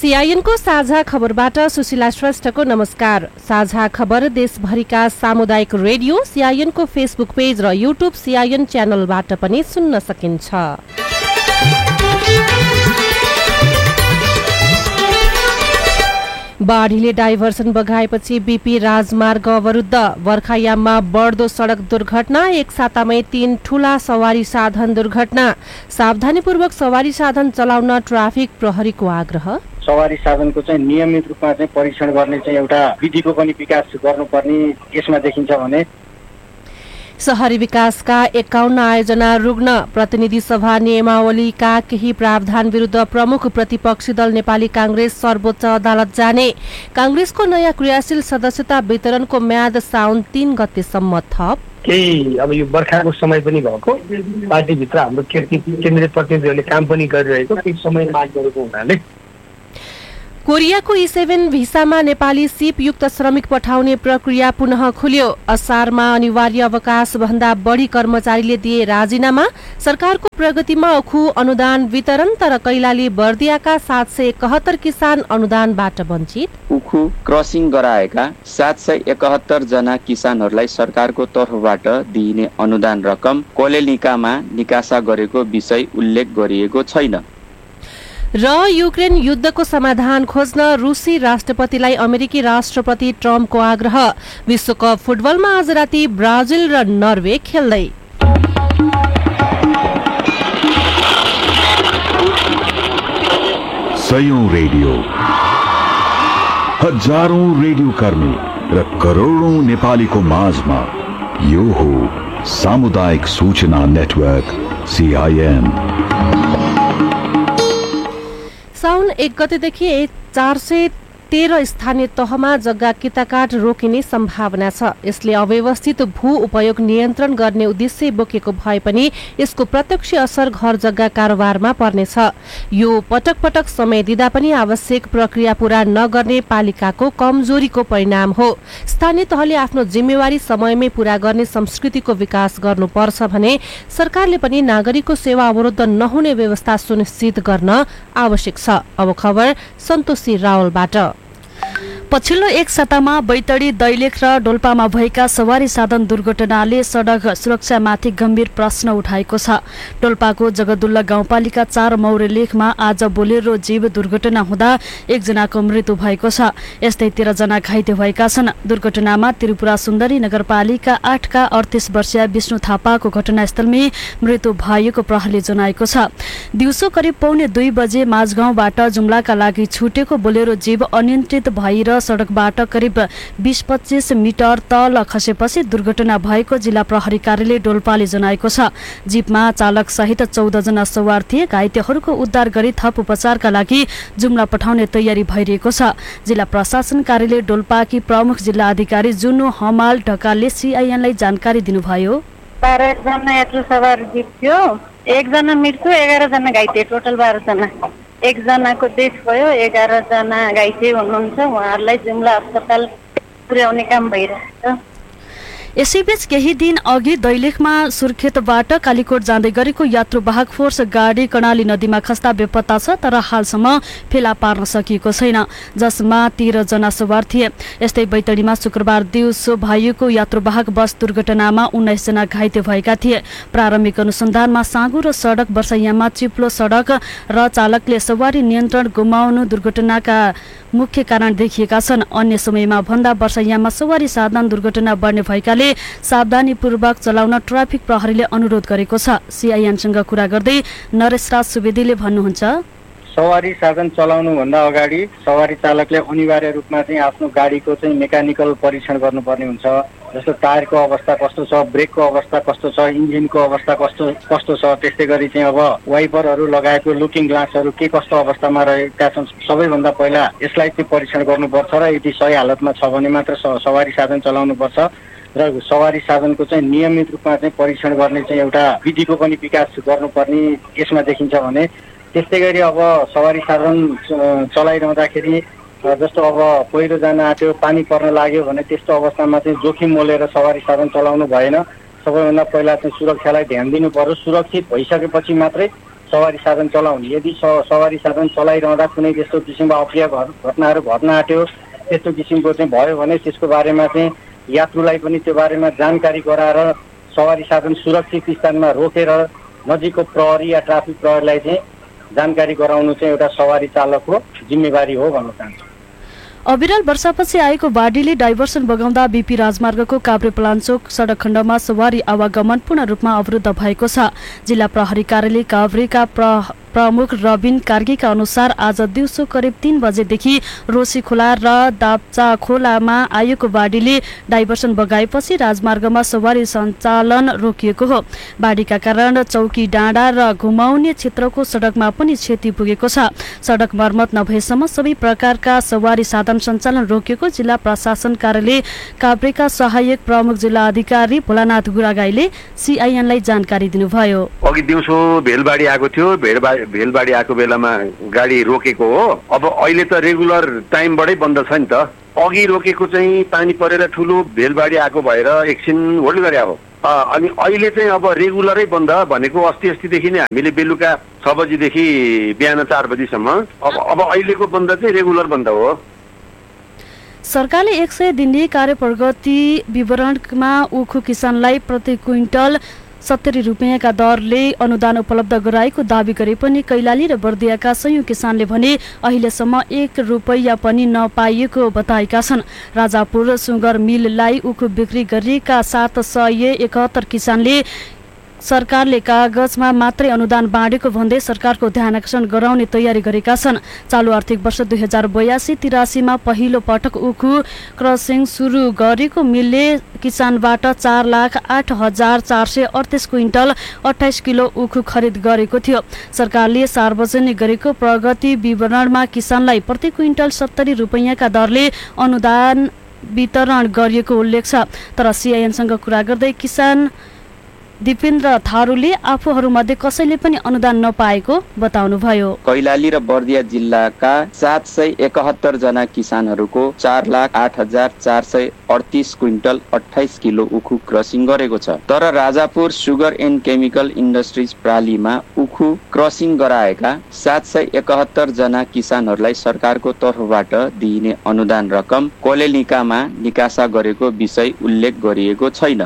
सीआईएनको साझा खबरबाट सुशीला श्रेष्ठको नमस्कार। साझा खबर देशभरिका सामुदायिक रेडियो सीआईएनको फेसबुक पेज र युट्युब सीआईएन च्यानलबाट पनि सुन्न सकिन्छ। बाढीले डाइभर्सन बगाएपछि बीपी राजमार्ग अवरुद्ध। बर्खायाममा बढ्दो सड़क दुर्घटना, एक सातामै 3 ठूला सवारी साधन दुर्घटना। सावधानीपूर्वक सवारी साधन चलाउन ट्राफिक प्रहरीको आग्रह। सवारी साधनको चाहिँ नियमित रूपमा चाहिँ परीक्षण गर्ने चाहिँ एउटा विधिको पनि विकास गर्नुपर्ने यसमा देखिन्छ भने शहरी विकासका 51 आयोजना रुग्ण। प्रतिनिधि सभा नियमावलीका केही प्रावधान विरुद्ध प्रमुख प्रतिपक्षी दल नेपाली कांग्रेस सर्वोच्च अदालत जाने। कांग्रेसको नयाँ क्रियाशील सदस्यता वितरणको म्याद साउन 3 गतेसम्म थप। केही अब यो बर्खाको समय पनि भएको, पार्टीभित्र हाम्रो केन्द्रीय प्रतिनिधिहरूले काम पनि गरिरहेको, केही समय माग गरेको हुनाले कोरियाको E7 भिसामा नेपाली सिपयुक्त श्रमिक पठाउने प्रक्रिया पुनः खुल्यो। असारमा अनिवार्य अवकाश भन्दा बढी कर्मचारीले दिए राजीनामा। सरकारको प्रगतिमा औखु अनुदान वितरण, तर कैलाली बर्दियाका 771 किसान अनुदानबाट वञ्चित। उखु क्रसिङ गराएका 771 जना किसानहरूलाई सरकारको तर्फबाट दिइने अनुदान रकम कोलेनिकामा निकासा गरेको विषय उल्लेख गरिएको छैन। र युक्रेन युद्धको समाधान खोज्न रुसी राष्ट्रपतिलाई अमेरिकी राष्ट्रपति ट्रम्पको आग्रह। विश्वकप फुटबलमा आज राति ब्राजिल र नर्वे खेल्दै। सयौं रेडियो, हजारौं रेडियो कर्मी र करोडौं नेपालीको माझमा यो हो सामुदायिक सूचना नेटवर्क सीआईएन। साउन 1 गतेदेखि 413 स्थानीय तहमा जग्गा किताकाट रोकिने सम्भावना छ। यसले अव्यवस्थित भू उपयोग नियन्त्रण गर्ने उद्देश्य बोकेको भए पनि यसको प्रत्यक्ष असर घर जग्गा कारोबारमा पर्नेछ। यो पटक पटक समय दिँदा पनि आवश्यक प्रक्रिया पूरा नगर्ने पालिकाको कमजोरीको परिणाम हो। स्थानीय तहले आफ्नो जिम्मेवारी समयमै पूरा गर्ने संस्कृतिको विकास गर्नुपर्छ भने सरकारले पनि नागरिकको सेवा अवरुद्ध नहुने व्यवस्था सुनिश्चित गर्न आवश्यक छ। अब खबर सन्तोषी रावलबाट। पछिल्लो एक सातामा बैतडी, दैलेख र डोल्पामा भएका सवारी साधन दुर्घटनाले सडक सुरक्षामाथि गम्भीर प्रश्न उठाएको छ। डोल्पाको जगदुल्ला गाउँपालिका 4 मौरेलेखमा आज बोलेरो जीव दुर्घटना हुँदा 1 जनाको मृत्यु भएको छ। यस्तै 13 जना घाइते भएका छन्। दुर्घटनामा त्रिपुरा सुन्दरी नगरपालिका 8 का 38 वर्षीय विष्णु थापाको घटनास्थलमै मृत्यु भएको प्रहरीले जनाएको छ। दिउँसो करिब 1:45 बजे माझगाउँबाट जुम्लाका लागि छुटेको बोलेरो जीव अनियन्त्रित भएर सडकबाट करिब 20-25 मिटर तल खसेपछि दुर्घटना भएको जिल्ला प्रहरी कार्यालय डोल्पाले जनाएको छ। जीपमा चालक सहित 14 जना सवार थिए। घाइतेहरूको उद्धार गरी थप उपचारका लागि जुम्ला पठाउने तयारी भइरहेको छ। जिल्ला प्रशासन कार्यालय डोल्पाकी प्रमुख जिल्ला अधिकारी जुनु हमाल ढकालले सीआईएनलाई जानकारी दिनुभयो। 12 जना यात्रु सवार जीप थियो, 1 जना मृत्यु, 11 जना घाइते, टोटल 12 जना। 1 जनाको डेथ भयो, 11 जना घाइते हुनुहुन्छ। उहाँहरूलाई जुम्ला अस्पताल पुर्याउने काम भइरहेको छ। यसैबीच केही दिन अघि दैलेखमा सुर्खेतबाट कालीकोट जाँदै गरेको यात्रुवाहक फोर्स गाडी कर्णाली नदीमा खस्दा बेपत्ता छ, तर हालसम्म फेला पार्न सकिएको छैन, जसमा 13 जना सवार थिए। यस्तै बैतडीमा शुक्रबार दिउँसो भएको यात्रुवाहक बस दुर्घटनामा 19 जना घाइते भएका थिए। प्रारम्भिक अनुसन्धानमा साँगो र सडक वर्षायाममा चिप्लो सडक र चालकले सवारी नियन्त्रण गुमाउनु दुर्घटनाका मुख्य कारण देखिएका छन्। अन्य समयमा भन्दा वर्षायाममा सवारी साधन दुर्घटना बढ्ने भएकाले सावधानीपूर्वक चलाउन ट्राफिक प्रहरीले अनुरोध गरेको छ। सीआईएनसँग कुरा गर्दै नरेशराज सुवेदीले भन्नुहुन्छ, सवारी साधन चलाउनु भन्दा अगाडि सवारी चालकले अनिवार्य रूपमा चाहिँ आफ्नो गाडीको चाहिँ मेकानिकल परीक्षण गर्नुपर्ने हुन्छ। जस्तो टायरको अवस्था कस्तो छ, ब्रेकको अवस्था कस्तो छ, इन्जिनको अवस्था कस्तो छ, त्यस्तै गरी चाहिँ अब वाइपरहरू लगाएको लुकिङ ग्लासहरू के कस्तो अवस्थामा रहेका छन्, सबैभन्दा पहिला यसलाई चाहिँ परीक्षण गर्नुपर्छ र यदि सही हालतमा छ भने मात्र सवारी साधन चलाउनुपर्छ। र सवारी साधनको चाहिँ नियमित रूपमा चाहिँ परीक्षण गर्ने चाहिँ एउटा विधिको पनि विकास गर्नुपर्ने यसमा देखिन्छ भने त्यस्तै गरी अब सवारी साधन चलाइरहँदाखेरि जस्तो अब पहिरो जान आँट्यो, पानी पर्न लाग्यो भने त्यस्तो अवस्थामा चाहिँ जोखिम मोलेर सवारी साधन चलाउनु भएन। सबैभन्दा पहिला चाहिँ सुरक्षालाई ध्यान दिनु पर्यो। सुरक्षित भइसकेपछि मात्रै सवारी साधन चलाउने। यदि सवारी साधन चलाइरहँदा कुनै त्यस्तो किसिमको अप्रिय घटनाहरू घट्न आँट्यो, त्यस्तो किसिमको चाहिँ भयो भने त्यसको बारेमा चाहिँ यात्रुलाई पनि त्यो बारेमा जानकारी गराएर सवारी साधन सुरक्षित स्थानमा रोकेर नजिकको प्रहरी या ट्राफिक प्रहरीलाई चाहिँ जानकारी गराउनु चाहिँ एउटा सवारी चालकको जिम्मेवारी हो भन्न चाहन्छु। अविरल वर्षापछि आएको बाढीले डाइभर्सन बगाउँदा बीपी राजमार्गको काभ्रे पलाञ्चोक सडक खण्डमा सवारी आवागमन पूर्ण रूपमा अवरुद्ध भएको छ। जिल्ला प्रहरी कार्यालय काभ्रेका प्रमुख रबिन कार्कीका अनुसार आज दिउँसो करिब 3 बजेदेखि रोसी खोला र दाप्चा खोलामा आएको बाढीले डाइभर्सन बगाएपछि राजमार्गमा सवारी सञ्चालन रोकिएको हो। बाढीका कारण चौकी डाँडा र घुमाउने क्षेत्रको सडकमा पनि क्षति पुगेको छ। सडक मर्मत नभएसम्म सबै प्रकारका सवारी साधन सञ्चालन रोकिएको जिल्ला प्रशासन कार्यालय काभ्रेका सहायक प्रमुख जिल्ला अधिकारी भोलानाथ गुरागाईले सीआईएनलाई जानकारी दिनुभयो। अघि दिउँसो भेलबाढी आएको थियो, भेलबाढी आएको बेलामा गाडी रोकेको हो। अब अहिले त रेगुलर टाइमबाटै बन्द छ नि त। अघि रोकेको चाहिँ पानी परेर ठुलो भेलबाढी आएको भएर एकछिन होल्ड गरे हो। अनि अहिले चाहिँ अब रेगुलरै बन्द भनेको अस्तिदेखि नै हामीले बेलुका 6 बजीदेखि बिहान 4 बजीसम्म। अब अहिलेको बन्द चाहिँ रेगुलर बन्द हो। सरकारले 100 दिने कार्य प्रगति विवरणमा उखु किसानलाई प्रति क्विन्टल 70 रुपियाँका दरले अनुदान उपलब्ध गराएको दावी गरे पनि कैलाली र बर्दियाका सयौं किसानले भने अहिलेसम्म 1 रुपैयाँ पनि नपाइएको बताएका छन्। राजापुर सुगर मिललाई उखु बिक्री गरेका 771 किसानले सरकारले कागजमा मात्रै अनुदान बाँडेको भन्दै सरकारको ध्यानाकर्षण गराउने तयारी गरेका छन्। चालु आर्थिक वर्ष 2082-83 मा पहिलो पटक उखु क्रसिङ सुरु गरेको मिलले किसानबाट 4,08,438 क्विन्टल 28 किलो उखु खरिद गरेको थियो। सरकारले सार्वजनिक गरेको प्रगति विवरणमा किसानलाई प्रति क्विन्टल 70 रुपियाँका दरले अनुदान वितरण गरिएको उल्लेख छ। तर सीआईएनसँग कुरा गर्दै किसान दिपेन्द्र थारूले आफूहरूमध्ये कसैले पनि अनुदान नपाएको बताउनुभयो। कैलाली र बर्दिया जिल्लाका 771 जना किसानहरूको 4,08,438 क्विन्टल 28 किलो उखु क्रसिङ गरेको छ। तर Rajapur sugar and chemical industries प्रालीमा उखु क्रसिङ गराएका 771 जना किसानहरूलाई सरकारको तर्फबाट दिइने अनुदान रकम कोलेनिकामा निकासा गरेको विषय उल्लेख गरिएको छैन।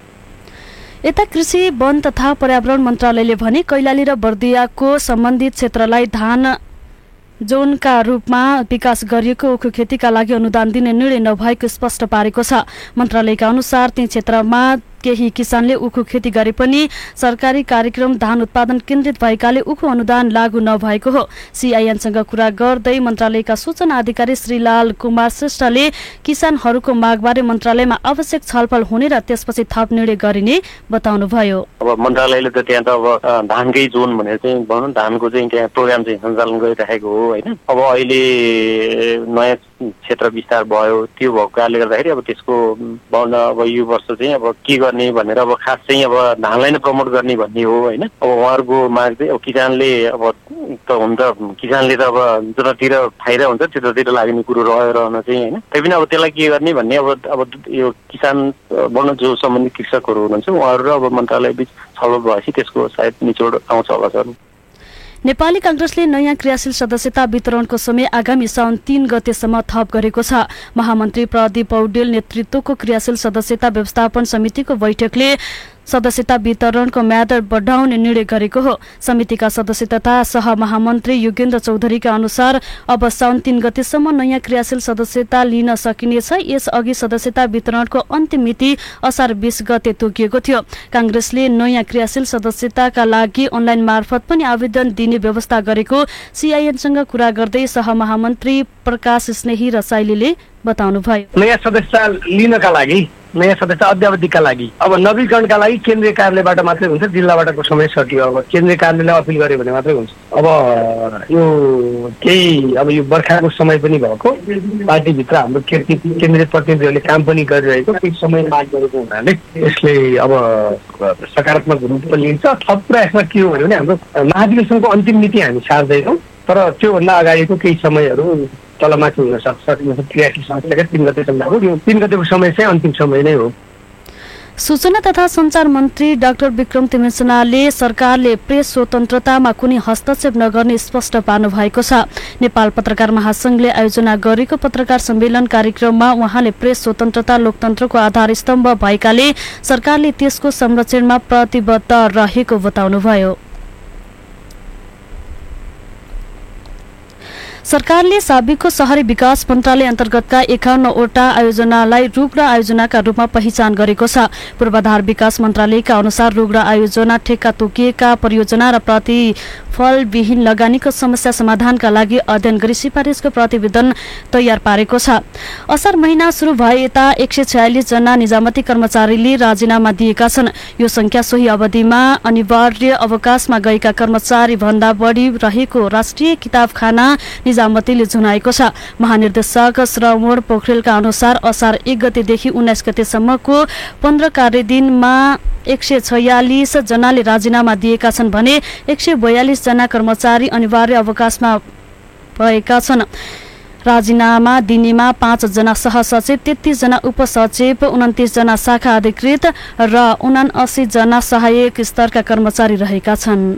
यता कृषि वन तथा पर्यावरण मन्त्रालयले भने कैलाली र बर्दियाको सम्बन्धित क्षेत्रलाई धान जोनका रूपमा विकास गरिएको उखु खेतीका लागि अनुदान दिने निर्णय नभएको स्पष्ट पारेको छ। मन्त्रालयका अनुसार ती क्षेत्रमा केही किसानले उखु खेती गरे पनि सरकारी कार्यक्रम धान उत्पादन केन्द्रित भएकाले उखु अनुदान लागू नभएको हो। सीआईएनसँग कुरा गर्दै मन्त्रालयका सूचना अधिकारी श्रीलाल कुमार श्रेष्ठले किसानहरूको मागबारे मन्त्रालयमा आवश्यक छलफल हुने र त्यसपछि थप निर्णय गरिने बताउनुभयो। अब मन्त्रालयले त त्यहाँ त अब धानकै जोन भनेर चाहिँ भनौँ धानको चाहिँ त्यहाँ प्रोग्राम चाहिँ सञ्चालन गरिराखेको हो होइन। अब अहिले नयाँ क्षेत्र विस्तार भयो, त्यो भएको कारणले गर्दाखेरि अब त्यसको बन्न अब यो वर्ष चाहिँ अब के गर्ने भनेर अब खास चाहिँ अब धानलाई नै प्रमोट गर्ने भन्ने हो होइन। अब उहाँहरूको माग चाहिँ अब किसानले अब त हुन त किसानले त अब जतातिर फाइदा हुन्छ त्यतातिर लाग्ने कुरो रहन चाहिँ होइन। तैपनि अब त्यसलाई के गर्ने भन्ने अब यो किसान बन्न जो सम्बन्धित कृषकहरू हुनुहुन्छ उहाँहरू र अब मन्त्रालय बीच छलफल भएपछि त्यसको सायद निचोड आउँछ होला सर। नेपाली कांग्रेसले नयाँ क्रियाशील सदस्यता वितरणको समय आगामी साउन 3 गतेसम्म थप गरेको छ। महामन्त्री प्रदीप पौडेल नेतृत्वको क्रियाशील सदस्यता व्यवस्थापन समितिको बैठकले सदस्यता वितरणको म्याद बढाउने निर्णय गरेको हो। समितिका सदस्य तथा सहमहामन्त्री युगेन्द्र चौधरीका अनुसार अब साउन 3 गतेसम्म नयाँ क्रियाशील सदस्यता लिन सकिनेछ। यसअघि सदस्यता वितरणको अन्तिम मिति असार 20 गते तोकिएको थियो। कांग्रेसले नयाँ क्रियाशील सदस्यताका लागि अनलाइन मार्फत पनि आवेदन दिने व्यवस्था गरेको सीआईएनसँग कुरा गर्दै सहमहामन्त्री प्रकाश स्नेही रसाइलीले बताउनुभयो। नयाँ सदस्यता लिनका लागि नयाँ सदस्य अद्यावधिका लागि अब नवीकरणका लागि केन्द्रीय कार्यालयबाट मात्रै हुन्छ, जिल्लाबाटको समय सकियो। अब केन्द्रीय कार्यालयले अपिल गर्यो भने मात्रै हुन्छ। अब यो केही अब यो बर्खाको समय पनि भएको पार्टीभित्र हाम्रो केन्द्रीय प्रतिनिधिहरूले काम पनि गरिरहेको केही समय माग गरेको हुनाले यसले अब सकारात्मक रूप लिन्छ। थप कुरा यसमा के हो भने हाम्रो महाधिवेशनको अन्तिम मिति हामी सार्दैनौँ, तर त्योभन्दा अगाडिको केही समयहरू तलमाथि हुन सक्छ। क्रियाशील सदस्यका 3 गतेसम्म हो। यो 3 गतेको समय चाहिँ अन्तिम समय नै हो। सूचना तथा सञ्चार मन्त्री डाक्टर विक्रम तिमेसनाले सरकारले प्रेस स्वतन्त्रतामा कुनै हस्तक्षेप नगर्ने स्पष्ट पार्नु भएको छ। नेपाल पत्रकार महासंघले आयोजना गरेको पत्रकार सम्मेलन कार्यक्रममा उहाँले प्रेस स्वतन्त्रता लोकतन्त्रको आधारस्तम्भ भएकाले सरकारले त्यसको संरक्षणमा प्रतिबद्ध रहेको बताउनुभयो। सरकारले साबिकको शहरी विकास मन्त्रालय अन्तर्गतका 51वटा आयोजनालाई रुख र आयोजनाका रूपमा पहिचान गरेको छ। पूर्वाधार विकास मन्त्रालयका अनुसार रुख र आयोजना ठेक्का तोकिएका परियोजना र प्रतिफलविहीन लगानीको समस्या समाधानका लागि अध्ययन गरी सिफारिसको प्रतिवेदन तयार पारेको छ। असार महिना सुरु भए यता 146 जना निजामती कर्मचारीले राजीनामा दिएका छन्। यो संख्या सोही अवधिमा अनिवार्य अवकाशमा गएका कर्मचारी भन्दा बढी रहेको राष्ट्रिय किताबखाना निजामतीले जनाएको छ। महानिर्देशक श्रवण पोखरेलका अनुसार असार 1 गतेदेखि 19 गतेसम्मको 15 कार्यदिनमा 146 जनाले राजीनामा दिएका छन् भने 142 जना कर्मचारी अनिवार्य अवकाशमा भएका छन्। राजीनामा दिनेमा 5 जना सहसचिव, 33 जना उपसचिव, 29 जना शाखा अधिकृत र 79 जना सहायक स्तरका कर्मचारी रहेका छन्।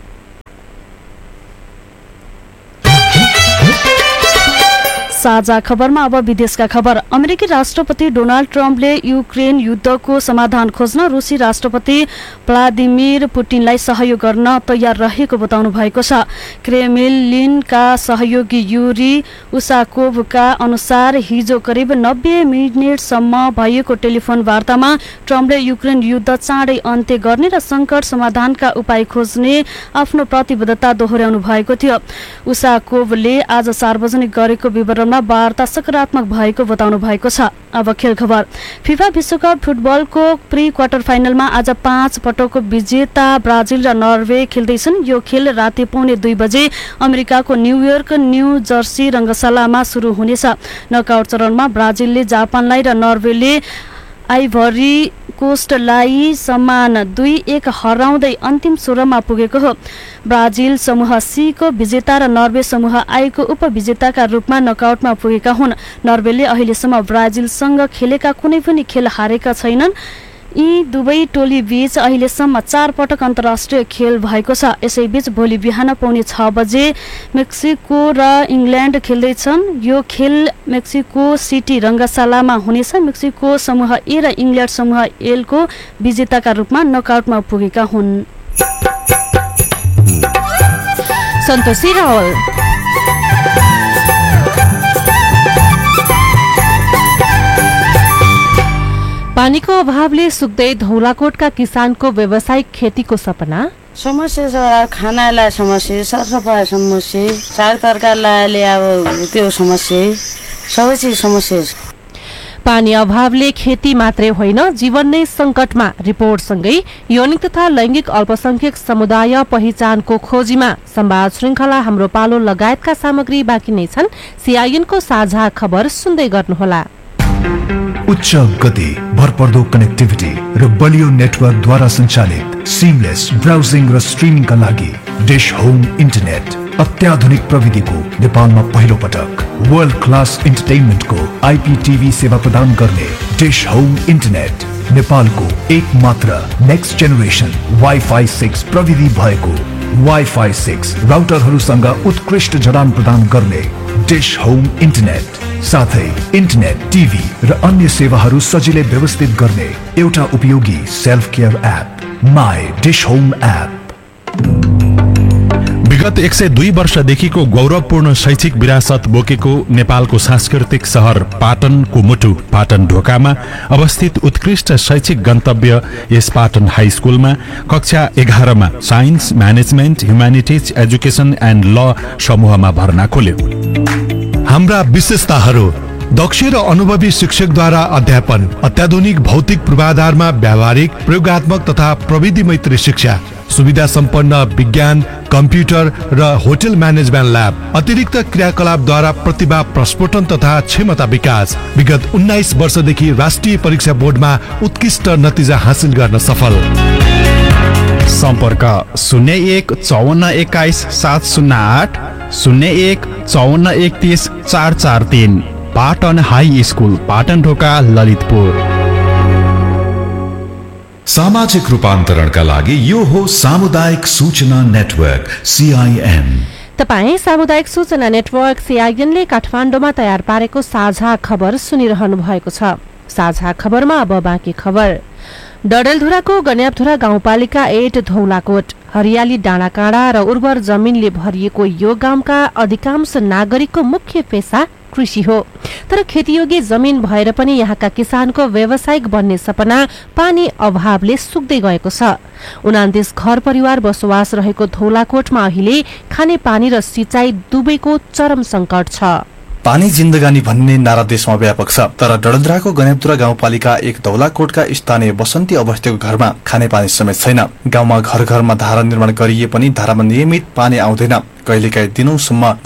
साझा खबरमा अब विदेशका खबर। अमेरिकी राष्ट्रपति डोनाल्ड ट्रम्पले युक्रेन युद्धको समाधान खोज्न रुसी राष्ट्रपति भ्लादिमिर पुटिनलाई सहयोग गर्न तयार रहेको बताउनु भएको छ। क्रेमलिनका सहयोगी युरी उसाकोभका अनुसार हिजो करिब 90 मिनेटसम्म भएको टेलिफोन वार्तामा ट्रम्पले युक्रेन युद्ध चाँडै अन्त्य गर्ने र संकट समाधानका उपाय खोज्ने आफ्नो प्रतिबद्धता दोहोर्याउनु भएको थियो। उसाकोभले आज सार्वजनिक गरेको विवरण वार्ता सकारात्मक भएको बताउनु भएको छ। अब खेल खबर। फिफा विश्वकप फुटबलको प्री क्वार्टर फाइनलमा आज 5 पटकको विजेता ब्राजिल र नर्वे खेल्दैछन्। यो खेल राति 1:15 बजे अमेरिकाको न्युयोर्क न्यू जर्सी रङ्गशालामा सुरु हुनेछ। नकआउट चरणमा ब्राजिलले जापानलाई र नर्वेले आइभरी कोस्टलाई समान 2-1 हराउँदै अन्तिम 16मा पुगेको हो। ब्राजिल समूह सी को विजेता र नर्वे समूह आई को उपविजेताका रूपमा नकआउटमा पुगेका हुन्। नर्वेले अहिलेसम्म ब्राजिलसँग खेलेका कुनै पनि खेल हारेका छैनन्। यी दुवै टोली बीच अहिलेसम्म 4 पटक अन्तर्राष्ट्रिय खेल भएको छ। यसैबीच भोलि बिहान 5:45 बजे मेक्सिको र इङ्ल्यान्ड खेल्दैछन्। यो खेल मेक्सिको सिटी रङ्गशालामा हुनेछ। मेक्सिको समूह ए र इङ्ल्यान्ड समूह एल को विजेताका रूपमा नकआउटमा पुगेका हुन्। सन्तोषी रावल। पानीको अभावले सुक्दै धौलाकोटका किसानको व्यावसायिक खेतीको सपना। समस्या छ, खानालाई समस्या, सरसफाइ समस्या, साग तरकारीलाई अब त्यो समस्या, सबै चिज समस्या छ। पानी अभावले खेती मात्रै होइन जीवन नै संकटमा। रिपोर्टसँगै यौनिक तथा लैंगिक अल्पसंख्यक समुदाय पहिचानको खोजीमा संवाद श्रृंखला हाम्रो पालो लगायतका सामग्री बाँकी नै छन्। सीआईएनको साझा खबर सुन्दै गर्नुहोला। उच्च गति, भरपर्दो कनेक्टिभिटी र बलियो नेटवर्कद्वारा सञ्चालित सिमलेस ब्राउजिङ र स्ट्रिमिङका लागि डिश होम इन्टरनेट अत्याधुनिक प्रविधिको नेपालमा पहिलो पटक वर्ल्ड क्लास इन्टरटेनमेन्टको आइपीटीभी सेवा प्रदान गर्ने डिश होम इन्टरनेट नेपालको एकमात्र नेक्स्ट जेनेरेसन वाइफाई 6 प्रविधि भएको वाइफाई 6 राउटरहरूसँग उत्कृष्ट जडान प्रदान गर्ने डिश होम इन्टरनेट साथै इन्टरनेट, टिभी र अन्य सेवाहरू सजिलै व्यवस्थित गर्ने एउटा उपयोगी self care app my dish home app. विगत 102 वर्षदेखिको गौरवपूर्ण शैक्षिक विरासत बोकेको नेपालको सांस्कृतिक सहर पाटनको मुटु पाटन ढोकामा अवस्थित उत्कृष्ट शैक्षिक गन्तव्य यस पाटन हाई स्कुलमा कक्षा 11 मा science, management, humanities, education and ल समूहमा भर्ना खोल्यो। हाम्रा विशेषताहरू: दक्ष र अनुभवी शिक्षकद्वारा अध्यापन, अत्याधुनिक भौतिक पूर्वाधारमा व्यावहारिक, प्रयोगात्मक तथा प्रविधि मैत्री शिक्षा, सुविधा सम्पन्न विज्ञान, कम्प्युटर र होटल म्यानेजमेन्ट ल्याब, अतिरिक्त क्रियाकलापद्वारा प्रतिभा प्रस्फुटन तथा क्षमता विकास। विगत 19 वर्षदेखि राष्ट्रिय परीक्षा बोर्डमा उत्कृष्ट नतिजा हासिल गर्न सफल। सम्पर्क 01 54 21 708 01 54 31 443। पाटन हाई स्कुल, पाटन ढोका, ललितपुर। सामाजिक रूपान्तरणका लागि यो हो सामुदायिक सूचना नेटवर्क CIN। तपाईँ सामुदायिक सूचना नेटवर्क CIN ले काठमाडौँमा तयार पारेको साझा खबर सुनिरहनु भएको छ। साझा खबरमा अब बाँकी खबर। डडेलधुराको गन्यापधुरा गाउँपालिका 8 धौलाकोट हरियाली डाँडाकाँडा र उर्वर जमिनले भरिएको यो गाउँका अधिकांश नागरिकको मुख्य पेशा कृषि हो। तर खेतीयोगी जमिन भएर पनि यहाँका किसानको व्यावसायिक बन्ने सपना पानी अभावले सुक्दै गएको छ। 29 घर परिवार बसोबास रहेको धौलाकोटमा अहिले खाने पानी र सिंचाई दुवैको चरम संकट छ। पानी जिन्दगानी भन्ने नारा देशमा व्यापक छ, तर डडेलधुराको गन्यापधुरा गाउँपालिका 1 धौलाकोटका स्थानीय बसन्ती अवस्थीको घरमा खानेपानी समेत छैन। गाउँमा घर घरमा धारा निर्माण गरिए पनि धारामा नियमित पानी आउँदैन। कहिलेकाहीँ दिनौंसम्म